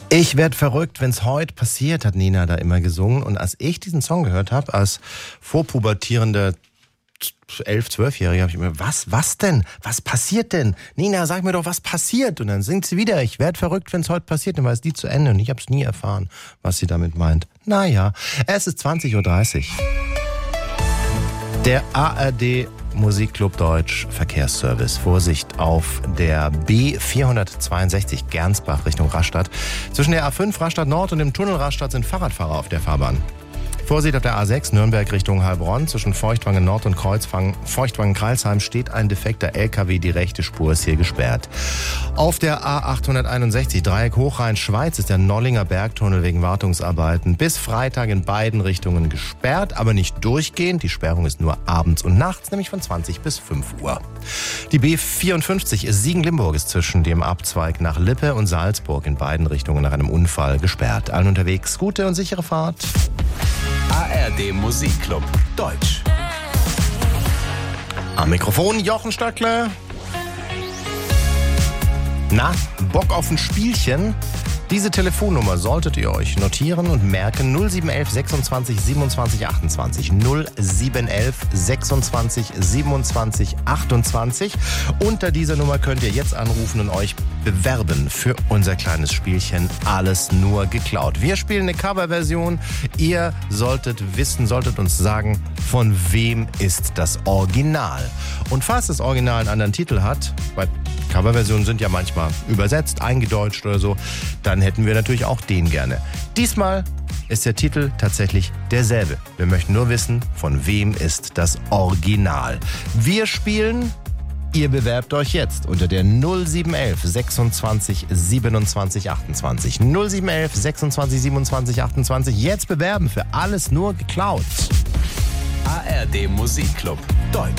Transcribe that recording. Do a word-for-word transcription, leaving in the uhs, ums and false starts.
Ich werd verrückt, wenn's heute passiert, hat Nina da immer gesungen. Und als ich diesen Song gehört habe, als vorpubertierender elf-, zwölfjähriger, habe ich mir, was, was denn? Was passiert denn? Nina, sag mir doch, was passiert? Und dann singt sie wieder, ich werd verrückt, wenn's heute passiert. Dann war es die zu Ende und ich hab's nie erfahren, was sie damit meint. Naja, es ist zwanzig Uhr dreißig. Der A R D Musikclub Deutsch Verkehrsservice. Vorsicht auf der B vierhundertzweiundsechzig Gernsbach Richtung Rastatt. Zwischen der A fünf Rastatt Nord und dem Tunnel Rastatt sind Fahrradfahrer auf der Fahrbahn. Vorsicht auf der A sechs Nürnberg Richtung Heilbronn. Zwischen Feuchtwangen Nord und Kreuzfang, Feuchtwangen-Kreilsheim steht ein defekter L K W. Die rechte Spur ist hier gesperrt. Auf der A achthunderteinundsechzig Dreieck Hochrhein-Schweiz ist der Nollinger Bergtunnel wegen Wartungsarbeiten bis Freitag in beiden Richtungen gesperrt, aber nicht durchgehend. Die Sperrung ist nur abends und nachts, nämlich von zwanzig bis fünf Uhr. Die B vierundfünfzig Siegen-Limburg ist zwischen dem Abzweig nach Lippe und Salzburg in beiden Richtungen nach einem Unfall gesperrt. Allen unterwegs gute und sichere Fahrt. A R D Musikclub Deutsch. Am Mikrofon Jochen Stöckle. Na, Bock auf ein Spielchen? Diese Telefonnummer solltet ihr euch notieren und merken. null sieben eins eins sechsundzwanzig siebenundzwanzig achtundzwanzig. null sieben eins eins sechsundzwanzig siebenundzwanzig achtundzwanzig. Unter dieser Nummer könnt ihr jetzt anrufen und euch bewerben für unser kleines Spielchen Alles nur geklaut. Wir spielen eine Coverversion. Ihr solltet wissen, solltet uns sagen, von wem ist das Original. Und falls das Original einen anderen Titel hat, weil Coverversionen sind ja manchmal übersetzt, eingedeutscht oder so, dann hätten wir natürlich auch den gerne. Diesmal ist der Titel tatsächlich derselbe. Wir möchten nur wissen, von wem ist das Original. Wir spielen, ihr bewerbt euch jetzt unter der null sieben eins eins sechsundzwanzig siebenundzwanzig achtundzwanzig. null sieben eins eins sechsundzwanzig siebenundzwanzig achtundzwanzig. Jetzt bewerben für Alles nur geklaut. A R D Musikclub Deutsch.